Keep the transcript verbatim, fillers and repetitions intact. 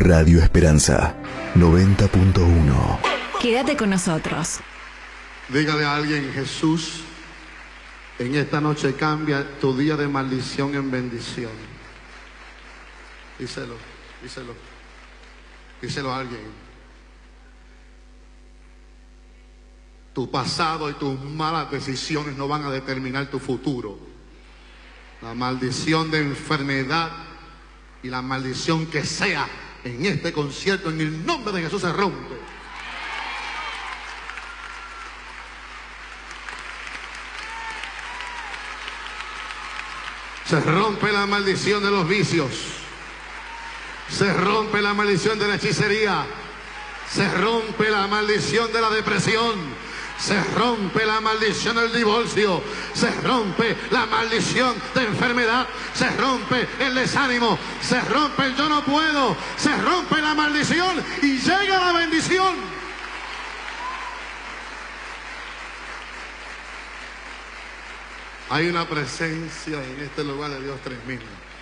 Radio Esperanza noventa punto uno. Quédate con nosotros. Dígale a alguien: Jesús en esta noche cambia tu día de maldición en bendición. Díselo, díselo, díselo a alguien. Tu pasado y tus malas decisiones no van a determinar tu futuro. La maldición de enfermedad y la maldición que sea en este concierto, en el nombre de Jesús, se rompe. Se rompe la maldición de los vicios. Se rompe la maldición de la hechicería. Se rompe la maldición de la depresión. Se rompe la maldición del divorcio. Se rompe la maldición de enfermedad. Se rompe el desánimo. Se rompe el yo no puedo. Se rompe la maldición y llega la bendición. Hay una presencia en este lugar de Dios tremenda.